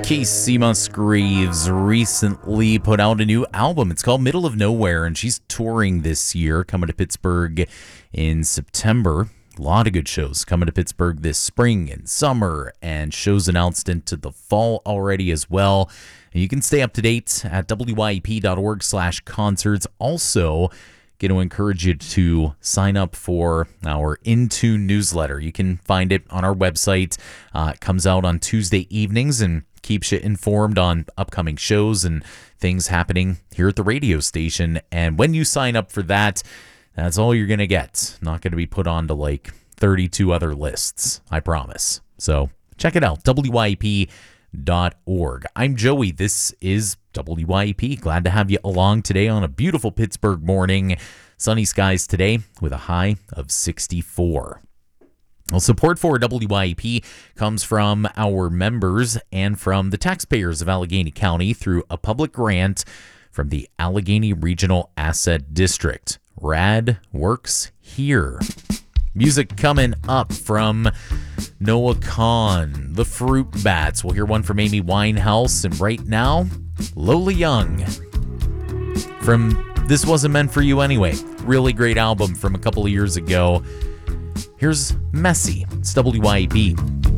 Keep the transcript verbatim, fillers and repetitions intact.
Casey Musgraves recently put out a new album. It's called Middle of Nowhere, and she's touring this year, coming to Pittsburgh in September. A lot of good shows coming to Pittsburgh this spring and summer, and shows announced into the fall already as well. And you can stay up to date at W Y E P dot org slash concerts. Also, going to encourage you to sign up for our Into newsletter. You can find it on our website. Uh, it comes out on Tuesday evenings and keeps you informed on upcoming shows and things happening here at the radio station. And when you sign up for that, that's all you're going to get. Not going to be put onto like thirty-two other lists, I promise. So check it out, W Y E P dot org. I'm Joey. This is W Y E P. Glad to have you along today on a beautiful Pittsburgh morning. Sunny skies today with a high of sixty-four. Well, support for W Y E P comes from our members and from the taxpayers of Allegheny County through a public grant from the Allegheny Regional Asset District. Rad works here. Music coming up from Noah Kahan, the Fruit Bats. We'll hear one from Amy Winehouse, and right now, Lola Young from This Wasn't Meant for You Anyway. Really great album from a couple of years ago. Here's Messy. It's W Y E P.